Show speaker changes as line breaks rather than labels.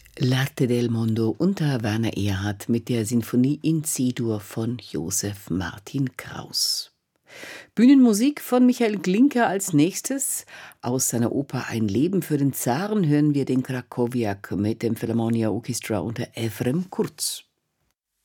L'arte del mondo unter Werner Erhard mit der Sinfonie in C-Dur von Josef Martin Kraus. Bühnenmusik von Michael Glinka als nächstes. Aus seiner Oper Ein Leben für den Zaren hören wir den Krakowiak mit dem Philharmonia Orchestra unter Efrem Kurz.